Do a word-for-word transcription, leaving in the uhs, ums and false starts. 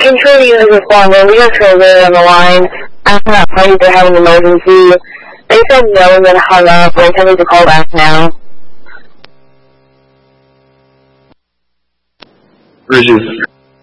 Control unit responding. We got Trevor on the line. Asking that parties are having an emergency. They said no and then hung up. They tell me to call back now. Bridges.